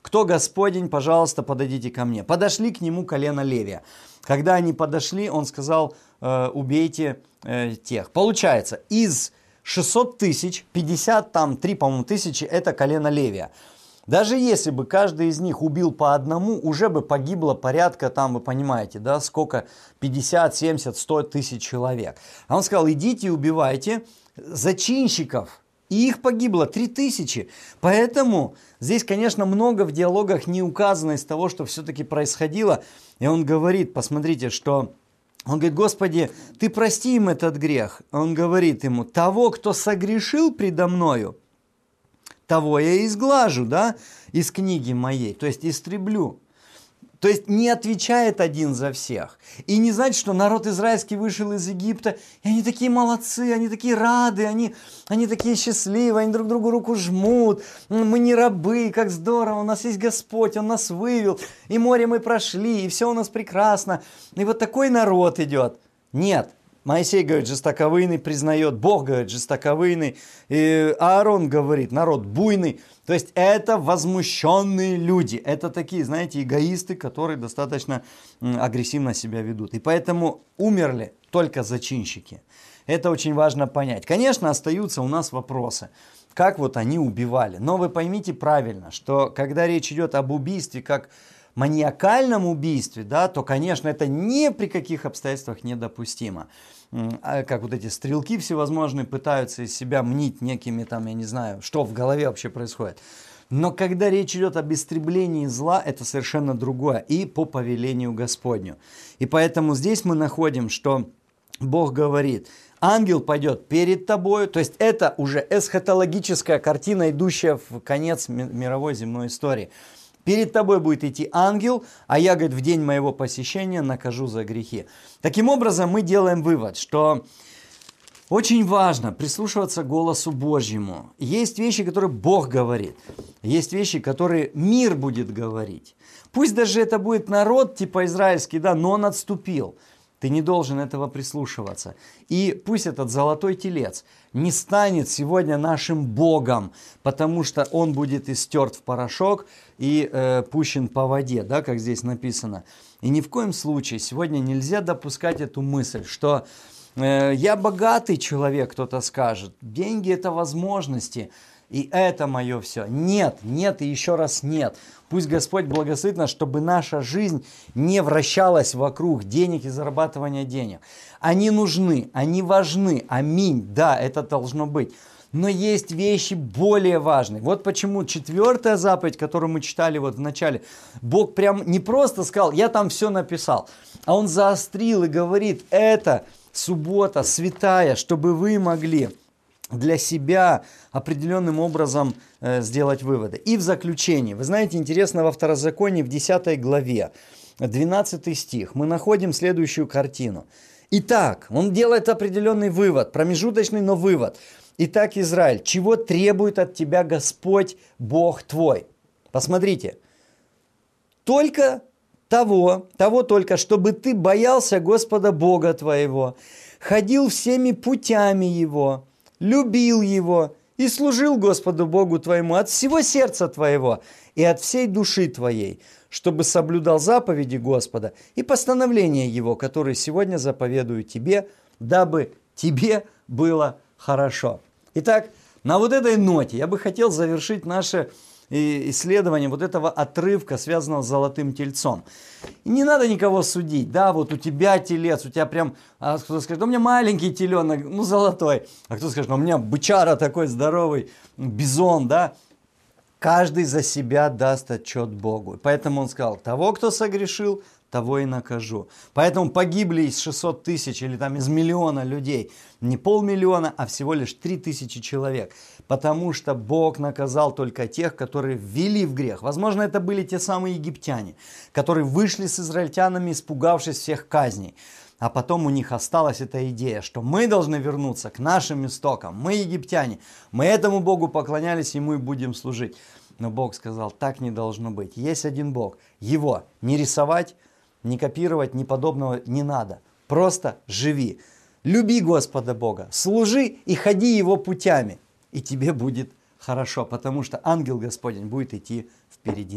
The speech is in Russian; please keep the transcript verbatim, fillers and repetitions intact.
кто Господень, пожалуйста, подойдите ко мне. Подошли к нему колено Левия. Когда они подошли, он сказал, э, убейте э, тех. Получается, из шестисот тысяч, пятьдесят три, по-моему, тысячи, это колено Левия. Даже если бы каждый из них убил по одному, уже бы погибло порядка, там, вы понимаете, да, сколько, пятьдесят, семьдесят, сто тысяч человек. А он сказал, идите и убивайте зачинщиков. И их погибло три тысячи. Поэтому здесь, конечно, много в диалогах не указано из того, что все-таки происходило. И он говорит, посмотрите, что... Он говорит, Господи, Ты прости им этот грех. Он говорит ему, того, кто согрешил предо мною, того я изглажу, да, из книги моей, то есть истреблю. То есть не отвечает один за всех. И не значит, что народ израильский вышел из Египта, и они такие молодцы, они такие рады, они, они такие счастливые, они друг другу руку жмут, мы не рабы, как здорово, у нас есть Господь, Он нас вывел, и море мы прошли, и все у нас прекрасно. И вот такой народ идет. Нет. Моисей говорит, жестоковыйный признает, Бог говорит, жестоковыйный, и Аарон говорит, народ буйный. То есть это возмущенные люди, это такие, знаете, эгоисты, которые достаточно агрессивно себя ведут. И поэтому умерли только зачинщики. Это очень важно понять. Конечно, остаются у нас вопросы, как вот они убивали. Но вы поймите правильно, что когда речь идет об убийстве, как маниакальном убийстве, да, то, конечно, это ни при каких обстоятельствах недопустимо. Как вот эти стрелки всевозможные пытаются из себя мнить некими, там, я не знаю, что в голове вообще происходит. Но когда речь идет об истреблении зла, это совершенно другое, и по повелению Господню. И поэтому здесь мы находим, что Бог говорит, ангел пойдет перед тобою, то есть это уже эсхатологическая картина, идущая в конец мировой земной истории. Перед тобой будет идти ангел, а я, говорит, в день моего посещения накажу за грехи. Таким образом, мы делаем вывод, что очень важно прислушиваться к голосу Божьему. Есть вещи, которые Бог говорит. Есть вещи, которые мир будет говорить. Пусть даже это будет народ типа израильский, да, но он отступил. Ты не должен этого прислушиваться. И пусть этот золотой телец не станет сегодня нашим Богом, потому что он будет истерт в порошок и э, пущен по воде, да, как здесь написано. И ни в коем случае сегодня нельзя допускать эту мысль, что э, я богатый человек, кто-то скажет, деньги это возможности, и это мое все. Нет, нет и еще раз нет. Пусть Господь благословит нас, чтобы наша жизнь не вращалась вокруг денег и зарабатывания денег. Они нужны, они важны, аминь, да, это должно быть. Но есть вещи более важные. Вот почему четвертая заповедь, которую мы читали вот в начале, Бог прям не просто сказал, я там все написал, а Он заострил и говорит, это суббота святая, чтобы вы могли для себя определенным образом э, сделать выводы. И в заключение, вы знаете, интересно, во Второзаконии в десятой главе, двенадцатый стих, мы находим следующую картину. Итак, он делает определенный вывод, промежуточный, но вывод. Итак, Израиль, чего требует от тебя Господь, Бог твой? Посмотрите, только того, того только, чтобы ты боялся Господа Бога твоего, ходил всеми путями Его, любил Его и служил Господу Богу твоему от всего сердца твоего и от всей души твоей, чтобы соблюдал заповеди Господа и постановления Его, которые сегодня заповедую тебе, дабы тебе было хорошо. Итак, на вот этой ноте я бы хотел завершить наше исследование вот этого отрывка, связанного с золотым тельцом. И не надо никого судить, да, вот у тебя телец, у тебя прям, а кто-то скажет, у меня маленький теленок, ну золотой, а кто скажет, у меня бычара такой здоровый, бизон, да. Каждый за себя даст отчет Богу. Поэтому он сказал, того, кто согрешил, того и накажу. Поэтому погибли из шестисот тысяч или там из миллиона людей. Не полмиллиона, а всего лишь три тысячи человек. Потому что Бог наказал только тех, которые ввели в грех. Возможно, это были те самые египтяне, которые вышли с израильтянами, испугавшись всех казней. А потом у них осталась эта идея, что мы должны вернуться к нашим истокам. Мы египтяне, мы этому Богу поклонялись, Ему и будем служить. Но Бог сказал, так не должно быть. Есть один Бог. Его не рисовать, не копировать, ни подобного не надо. Просто живи. Люби Господа Бога, служи и ходи Его путями. И тебе будет хорошо, потому что ангел Господень будет идти впереди.